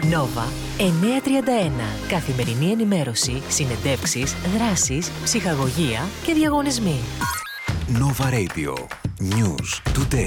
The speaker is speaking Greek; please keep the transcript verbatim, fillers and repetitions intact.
Nova εννιακόσια τριάντα ένα. Καθημερινή ενημέρωση, συνεντεύξεις, δράσεις, ψυχαγωγία και διαγωνισμοί. Nova Radio. News Today.